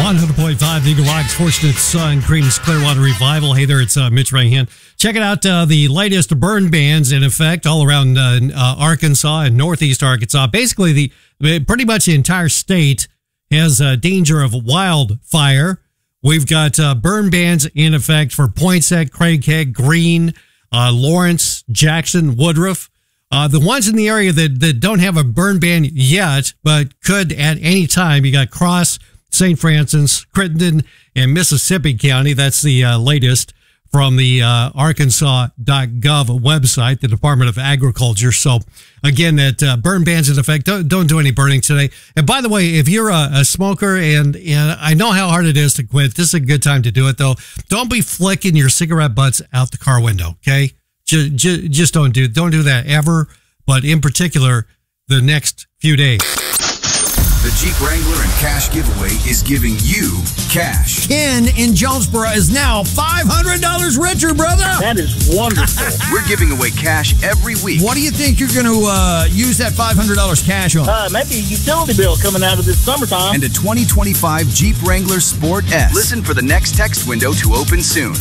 100.5 Eagle Rock's Fortunate Son, Creedence Clearwater Revival. Hey there, it's Mitch Rahan. Checking out the latest burn bans in effect all around Arkansas and northeast Arkansas. Basically, pretty much the entire state has danger of wildfire. We've got burn bans in effect for Poinsett, Craighead, Greene, Lawrence, Jackson, Woodruff. The ones in the area that don't have a burn ban yet, but could at any time, you got Cross, St. Francis, Crittenden, and Mississippi County. That's the latest from the Arkansas.gov website, the Department of Agriculture. So again, that burn ban's in effect. Don't do any burning today. And by the way, if you're a smoker, and I know how hard it is to quit, this is a good time to do it though. Don't be flicking your cigarette butts out the car window. Okay. Just don't do that ever, but in particular, the next few days. The Jeep Wrangler and Cash giveaway is giving you cash. Ken in Jonesboro is now $500 richer, brother. That is wonderful. We're giving away cash every week. What do you think you're going to use that $500 cash on? Maybe a utility bill coming out of this summertime. And a 2025 Jeep Wrangler Sport S. Listen for the next text window to open soon.